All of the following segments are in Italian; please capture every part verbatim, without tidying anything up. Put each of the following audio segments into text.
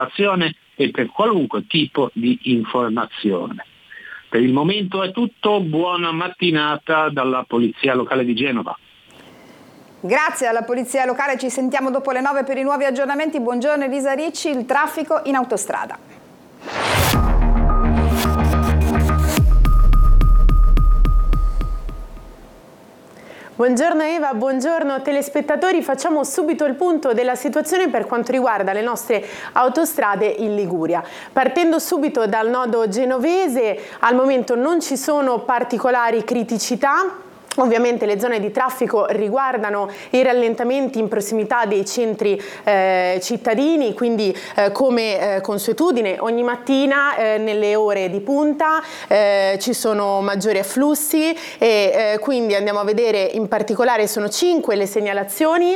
azione e per qualunque tipo di informazione. Per il momento è tutto, buona mattinata dalla Polizia Locale di Genova. Grazie alla Polizia Locale, ci sentiamo dopo le nove per i nuovi aggiornamenti. Buongiorno Elisa Ricci, il traffico in autostrada. Buongiorno Eva, buongiorno telespettatori. Facciamo subito il punto della situazione per quanto riguarda le nostre autostrade in Liguria. Partendo subito dal nodo genovese, al momento non ci sono particolari criticità. Ovviamente le zone di traffico riguardano i rallentamenti in prossimità dei centri eh, cittadini, quindi eh, come eh, consuetudine ogni mattina eh, nelle ore di punta eh, ci sono maggiori afflussi e eh, quindi andiamo a vedere in particolare, sono cinque le segnalazioni,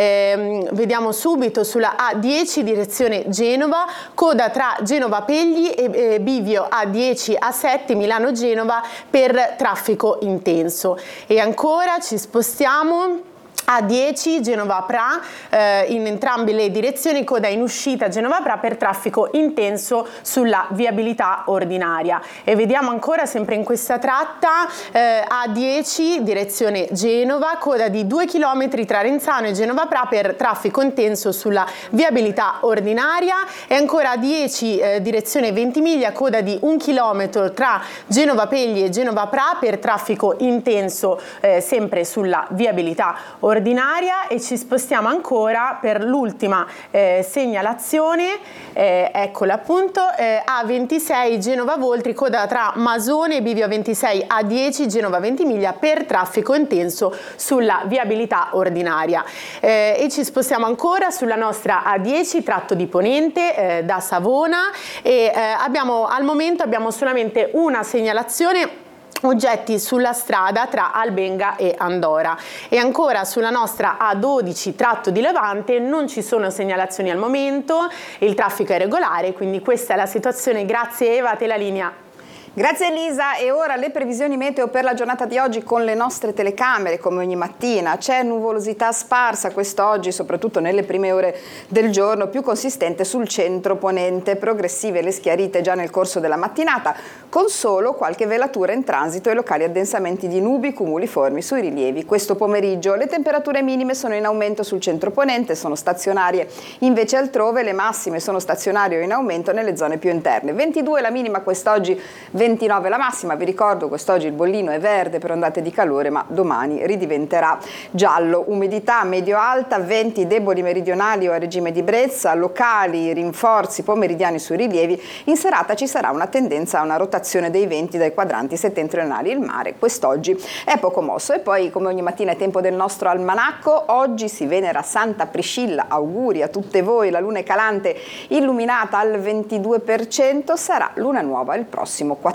eh, vediamo subito sulla A dieci direzione Genova, coda tra Genova Pegli e eh, bivio A dieci A sette Milano-Genova per traffico intenso. E ancora ci spostiamo A dieci Genova-Pra eh, in entrambe le direzioni, coda in uscita Genova-Pra per traffico intenso sulla viabilità ordinaria. E vediamo ancora sempre in questa tratta eh, A dieci direzione Genova, coda di due chilometri tra Renzano e Genova-Pra per traffico intenso sulla viabilità ordinaria. E ancora A dieci eh, direzione Ventimiglia, coda di un chilometro tra Genova Pegli e Genova-Pra per traffico intenso eh, sempre sulla viabilità ordinaria. ordinaria. E ci spostiamo ancora per l'ultima eh, segnalazione, eh, eccola appunto, eh, A ventisei Genova Voltri, coda tra Masone e bivio ventisei A dieci Genova Ventimiglia per traffico intenso sulla viabilità ordinaria. Eh, e ci spostiamo ancora sulla nostra A dieci tratto di Ponente eh, da Savona e eh, abbiamo al momento abbiamo solamente una segnalazione, oggetti sulla strada tra Albenga e Andora. E ancora sulla nostra A dodici tratto di Levante non ci sono segnalazioni al momento, il traffico è regolare, quindi questa è la situazione. Grazie Eva, a te la linea. Grazie Elisa, e ora le previsioni meteo per la giornata di oggi con le nostre telecamere come ogni mattina. C'è nuvolosità sparsa quest'oggi, soprattutto nelle prime ore del giorno, più consistente sul centro ponente, progressive le schiarite già nel corso della mattinata, con solo qualche velatura in transito e locali addensamenti di nubi cumuliformi sui rilievi. Questo pomeriggio le temperature minime sono in aumento sul centro ponente, sono stazionarie invece altrove, le massime sono stazionarie o in aumento nelle zone più interne. ventidue la minima quest'oggi, ventinove la massima. Vi ricordo quest'oggi il bollino è verde per ondate di calore, ma domani ridiventerà giallo. Umidità medio-alta, venti deboli meridionali o a regime di brezza, locali rinforzi pomeridiani sui rilievi. In serata ci sarà una tendenza a una rotazione dei venti dai quadranti settentrionali. Il mare quest'oggi è poco mosso. E poi, come ogni mattina, è tempo del nostro almanacco. Oggi si venera Santa Priscilla, auguri a tutte voi. La luna è calante, illuminata al ventidue per cento, sarà luna nuova il prossimo quattordici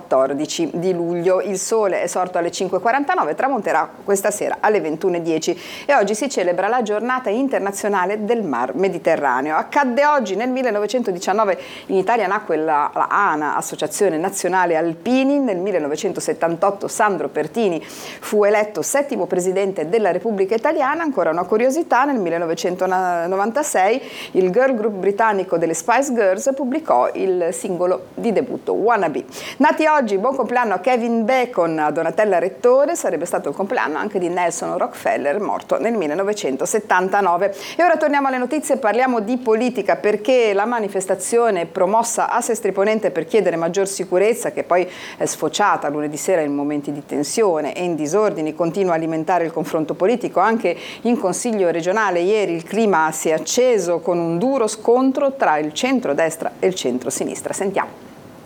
di luglio. Il sole è sorto alle cinque e quarantanove, tramonterà questa sera alle ventuno e dieci e oggi si celebra la giornata internazionale del Mar Mediterraneo. Accadde oggi nel millenovecentodiciannove in Italia nacque la, la ANA, Associazione Nazionale Alpini. Nel millenovecentosettantotto Sandro Pertini fu eletto settimo presidente della Repubblica Italiana. Ancora una curiosità, nel millenovecentonovantasei il girl group britannico delle Spice Girls pubblicò il singolo di debutto Wannabe. Nati oggi, buon compleanno a Kevin Bacon, a Donatella Rettore, sarebbe stato il compleanno anche di Nelson Rockefeller, morto nel millenovecentosettantanove. E ora torniamo alle notizie e parliamo di politica, perché la manifestazione promossa a Sestri Ponente per chiedere maggior sicurezza, che poi è sfociata lunedì sera in momenti di tensione e in disordini, continua a alimentare il confronto politico. Anche in Consiglio regionale ieri il clima si è acceso con un duro scontro tra il centro-destra e il centro-sinistra. Sentiamo.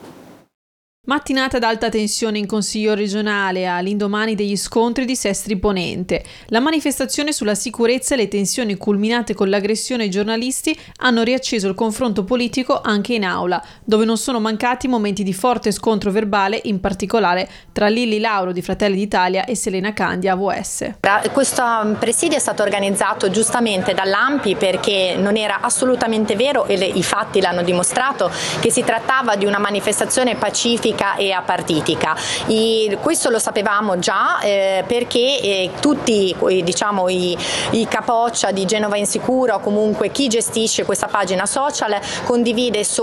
Mattinata ad alta tensione in Consiglio regionale all'indomani degli scontri di Sestri Ponente. La manifestazione sulla sicurezza e le tensioni culminate con l'aggressione ai giornalisti hanno riacceso il confronto politico anche in aula, dove non sono mancati momenti di forte scontro verbale, in particolare tra Lilli Lauro di Fratelli d'Italia e Selena Candia A V S. Questo presidio è stato organizzato giustamente dall'A M P I perché non era assolutamente vero, e le, i fatti l'hanno dimostrato, che si trattava di una manifestazione pacifica politica e apartitica. I, questo lo sapevamo già eh, perché eh, tutti diciamo, i, i capoccia di Genova Insicura o comunque chi gestisce questa pagina social condivide